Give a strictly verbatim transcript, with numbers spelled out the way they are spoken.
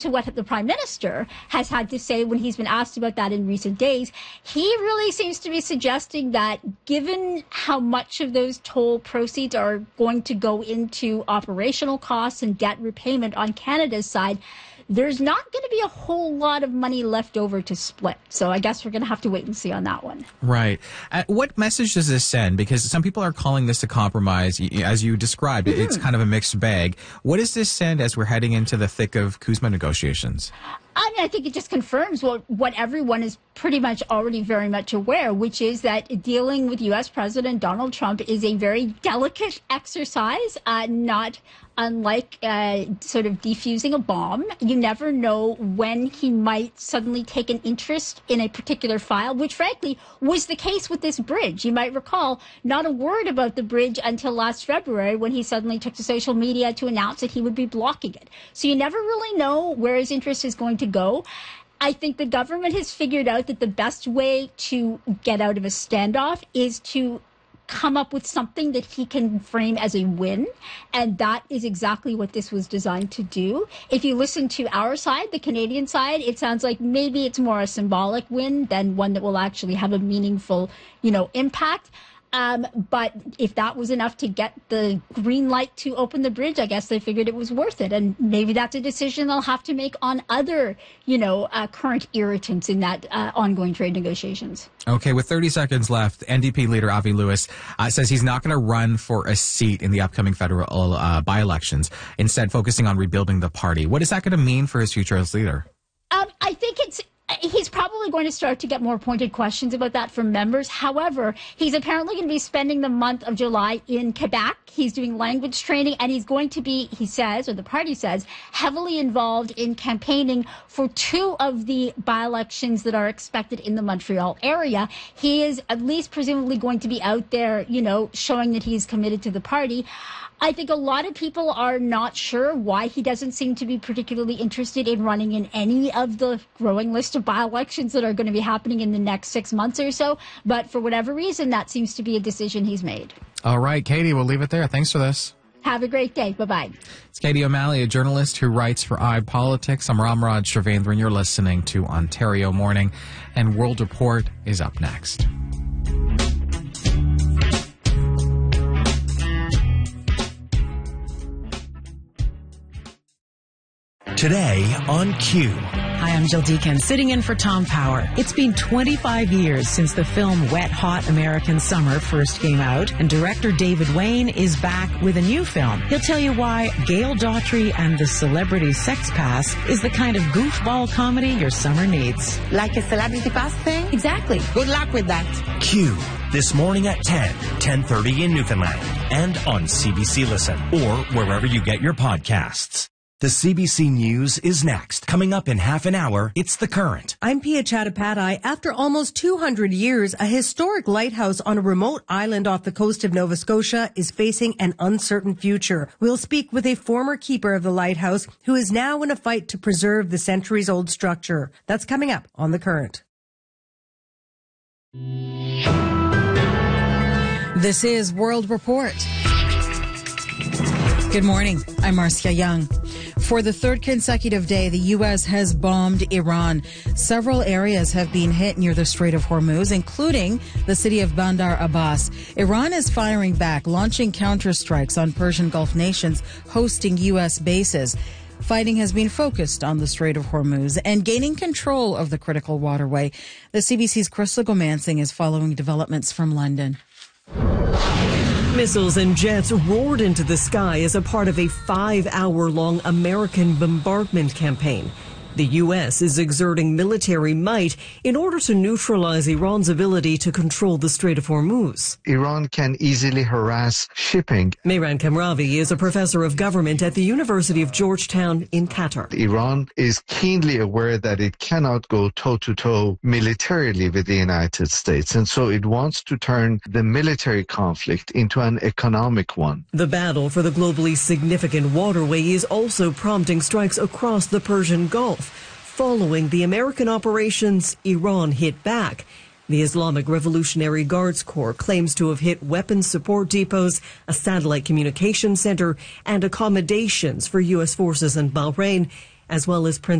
to what the Prime Minister has had to say when he's been asked about that in recent days, he really seems to be suggesting that given how much of those toll proceeds are going to go into operational costs and debt repayment on Canada's side, there's not going to be a whole lot of money left over to split. So I guess we're going to have to wait and see on that one. Right. Uh, what message does this send? Because some people are calling this a compromise. As you described, mm-hmm. it's kind of a mixed bag. What does this send as we're heading into the thick of CUSMA negotiations? I mean, I think it just confirms what, what everyone is pretty much already very much aware, which is that dealing with U S President Donald Trump is a very delicate exercise, uh, not unlike uh, sort of defusing a bomb. You never know when he might suddenly take an interest in a particular file, which frankly was the case with this bridge. You might recall not a word about the bridge until last February when he suddenly took to social media to announce that he would be blocking it. So you never really know where his interest is going to go. I think the government has figured out that the best way to get out of a standoff is to come up with something that he can frame as a win. And that is exactly what this was designed to do. If you listen to our side, the Canadian side, it sounds like maybe it's more a symbolic win than one that will actually have a meaningful, you know, impact. Um, but if that was enough to get the green light to open the bridge, I guess they figured it was worth it. And maybe that's a decision they'll have to make on other, you know, uh, current irritants in that uh, ongoing trade negotiations. Okay, with thirty seconds left, N D P leader Avi Lewis uh, says he's not going to run for a seat in the upcoming federal uh, by-elections, instead focusing on rebuilding the party. What is that going to mean for his future as leader? Um, I think it's... He's probably going to start to get more pointed questions about that from members. However, he's apparently going to be spending the month of July in Quebec. He's doing language training, and he's going to be, he says, or the party says, heavily involved in campaigning for two of the by-elections that are expected in the Montreal area. He is at least presumably going to be out there, you know, showing that he's committed to the party. I think a lot of people are not sure why he doesn't seem to be particularly interested in running in any of the growing list of by-elections that are going to be happening in the next six months or so. But for whatever reason, that seems to be a decision he's made. All right, Katie, we'll leave it there. Thanks for this. Have a great day. Bye-bye. It's Katie O'Malley, a journalist who writes for iPolitics. I'm Ramraj Shrivendran. You're listening to Ontario Morning, and World Report is up next. Today on Q. Hi, I'm Jill Deacon, sitting in for Tom Power. It's been twenty-five years since the film Wet Hot American Summer first came out, and director David Wayne is back with a new film. He'll tell you why Gail Daughtry and the Celebrity Sex Pass is the kind of goofball comedy your summer needs. Like a Celebrity Pass thing? Exactly. Good luck with that. Q. This morning at ten, ten thirty in Newfoundland, and on C B C Listen, or wherever you get your podcasts. The C B C News is next. Coming up in half an hour, it's The Current. I'm Pia Chattopadhyay. After almost two hundred years, a historic lighthouse on a remote island off the coast of Nova Scotia is facing an uncertain future. We'll speak with a former keeper of the lighthouse who is now in a fight to preserve the centuries-old structure. That's coming up on The Current. This is World Report. Good morning. I'm Marcia Young. For the third consecutive day, the U S has bombed Iran. Several areas have been hit near the Strait of Hormuz, including the city of Bandar Abbas. Iran is firing back, launching counterstrikes on Persian Gulf nations hosting U S bases. Fighting has been focused on the Strait of Hormuz and gaining control of the critical waterway. The C B C's Crystal Gomansing is following developments from London. Missiles and jets roared into the sky as a part of a five-hour-long American bombardment campaign. The U S is exerting military might in order to neutralize Iran's ability to control the Strait of Hormuz. Iran can easily harass shipping. Mehran Kamravi is a professor of government at the University of Georgetown in Qatar. Iran is keenly aware that it cannot go toe-to-toe militarily with the United States, and so it wants to turn the military conflict into an economic one. The battle for the globally significant waterway is also prompting strikes across the Persian Gulf. Following the American operations, Iran hit back. The Islamic Revolutionary Guards Corps claims to have hit weapons support depots, a satellite communication center, and accommodations for U S forces in Bahrain, as well as Prince